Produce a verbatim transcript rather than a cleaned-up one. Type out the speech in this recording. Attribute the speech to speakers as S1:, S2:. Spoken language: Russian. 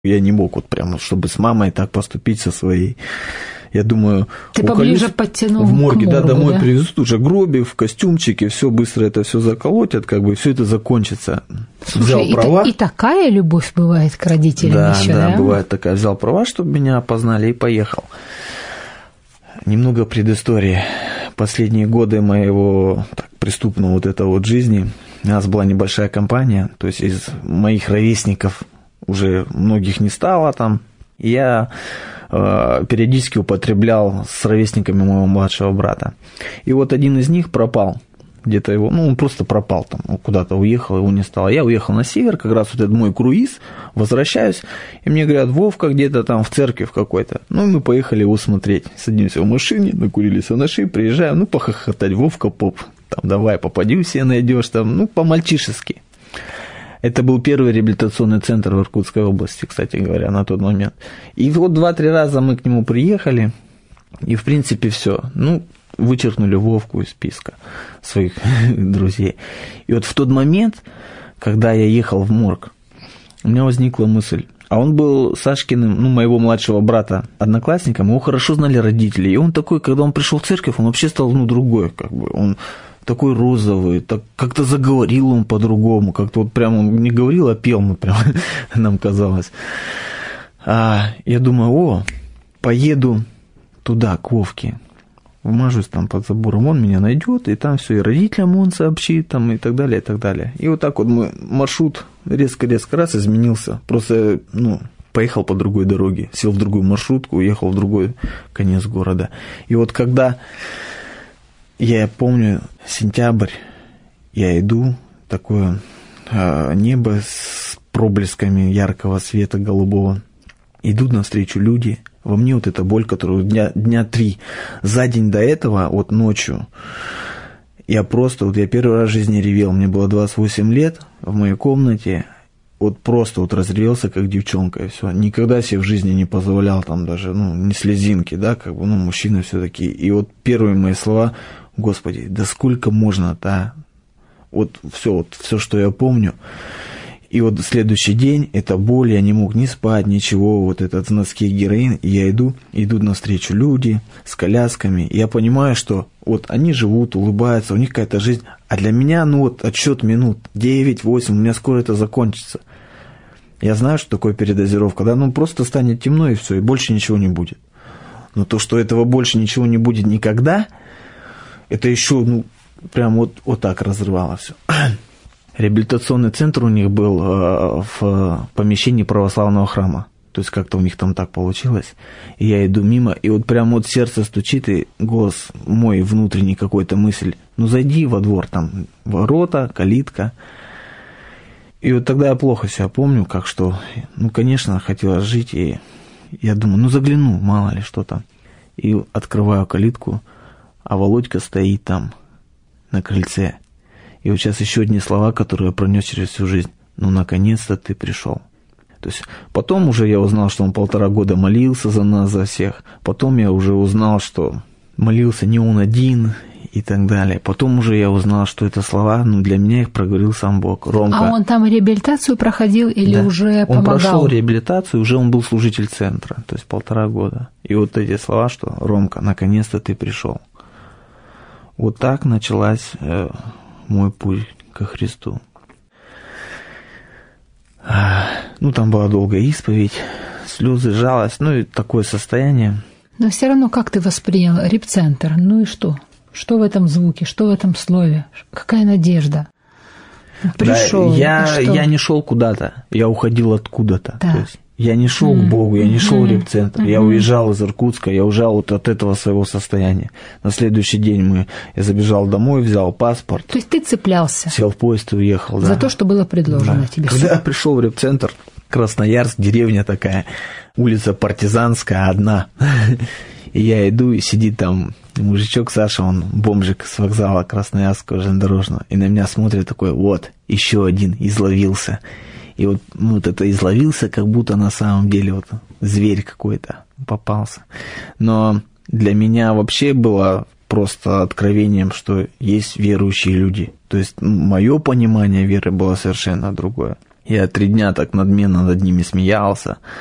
S1: Я не мог вот прямо, чтобы с мамой так поступить со своей. Я думаю,
S2: ты поближе подтянул
S1: в морге,
S2: к моргу,
S1: да, домой
S2: да?
S1: привезут уже гробик в костюмчике, все быстро это все заколотят, как бы все это закончится.
S2: Слушай,
S1: взял
S2: и,
S1: права.
S2: И такая любовь бывает к родителям
S1: да,
S2: еще,
S1: да?
S2: Да,
S1: бывает такая. Взял права, чтобы меня опознали, и поехал. Немного предыстории. Последние годы моего так, преступного вот этого вот жизни, у нас была небольшая компания, то есть из моих ровесников уже многих не стало там. Я э, периодически употреблял с ровесниками моего младшего брата. И вот один из них пропал. Где-то его, ну, он просто пропал там, он куда-то уехал, его не стало. Я уехал на север, как раз вот этот мой круиз, возвращаюсь, и мне говорят, Вовка где-то там в церкви в какой-то. Ну, и мы поехали его смотреть. Садимся в машине, накурились анаши, приезжаем, ну, похохотать, Вовка, поп, там, давай, попади, все найдешь, там, ну, по-мальчишески. Это был первый реабилитационный центр в Иркутской области, кстати говоря, на тот момент. И вот два-три раза мы к нему приехали, и, в принципе, все. Ну, вычеркнули Вовку из списка своих друзей. И вот в тот момент, когда я ехал в морг, у меня возникла мысль. А он был Сашкиным, ну, моего младшего брата, одноклассником, его хорошо знали родители. И он такой, когда он пришел в церковь, он вообще стал, ну, другой, как бы, он... такой розовый, так как-то заговорил он по-другому, как-то вот прямо он не говорил, а пел, мы прям, нам казалось. А я думаю, о, поеду туда, к Вовке, вмажусь там под забором, он меня найдет, и там все, и родителям он сообщит, там, и так далее, и так далее. И вот так вот мы, маршрут резко-резко раз изменился, просто, ну, поехал по другой дороге, сел в другую маршрутку, уехал в другой конец города. И вот когда... Я помню, сентябрь, я иду, такое э, небо с проблесками яркого света голубого. Идут навстречу люди, во мне вот эта боль, которую дня, дня три за день до этого, вот ночью, я просто, вот я первый раз в жизни ревел, мне было двадцать восемь лет, в моей комнате, вот просто вот разревелся, как девчонка, и все. Никогда себе в жизни не позволял там даже, ну, ни слезинки, да, как бы, ну, мужчина все-таки. И вот первые мои слова: Господи, да сколько можно, да? Вот все, вот все, что я помню. И вот следующий день, это боль, я не мог ни спать, ничего, вот этот знатский героин, и я иду, идут навстречу люди с колясками, и я понимаю, что вот они живут, улыбаются, у них какая-то жизнь, а для меня, ну вот, отсчет минут, девять-восемь, у меня скоро это закончится. Я знаю, что такое передозировка, да, ну просто станет темно, и все, и больше ничего не будет. Но то, что этого больше ничего не будет никогда, это еще, ну, прям вот, вот так разрывало все. Реабилитационный центр у них был э, в помещении православного храма. То есть как-то у них там так получилось. И я иду мимо, и вот прям вот сердце стучит, и голос мой внутренний, какой-то мысль: ну зайди во двор, там ворота, калитка. И вот тогда я плохо себя помню, как что, ну, конечно, хотелось жить, и я думаю, ну загляну, мало ли что там. И открываю калитку, а Володька стоит там, на крыльце. И вот сейчас еще одни слова, которые я пронес через всю жизнь. Ну, наконец-то ты пришел. То есть потом уже я узнал, что он полтора года молился за нас, за всех. Потом я уже узнал, что молился не он один и так далее. Потом уже я узнал, что это слова, ну, для меня их проговорил сам Бог. Ромка.
S2: А он там реабилитацию проходил или да. уже помогал? Он
S1: прошел реабилитацию, уже он был служитель центра, то есть полтора года. И вот эти слова, что Ромка, наконец-то ты пришел. Вот так началась э, мой путь ко Христу. Ну, там была долгая исповедь, слезы, жалость, ну и такое состояние.
S2: Но все равно как ты воспринял репцентр? Ну и что? Что в этом звуке, что в этом слове? Какая надежда? Пришел.
S1: Да, я, я не шел куда-то, я уходил откуда-то.
S2: Да.
S1: То есть я не шел mm-hmm. к Богу, я не шел mm-hmm. в репцентр, mm-hmm. я уезжал из Иркутска, я уезжал вот от этого своего состояния. На следующий день мы, я забежал домой, взял паспорт.
S2: То есть ты цеплялся?
S1: Сел в поезд и уехал, да.
S2: За то, что было предложено
S1: да.
S2: тебе.
S1: Когда я пришел в репцентр, Красноярск, деревня такая, улица Партизанская, одна. И я иду, и сидит там мужичок Саша, он бомжик с вокзала Красноярского железнодорожного, и на меня смотрит такой: вот, еще один, изловился. И вот, ну, вот это изловился, как будто на самом деле вот зверь какой-то попался. Но для меня вообще было просто откровением, что есть верующие люди. То есть мое понимание веры было совершенно другое. Я три дня так надменно над ними смеялся,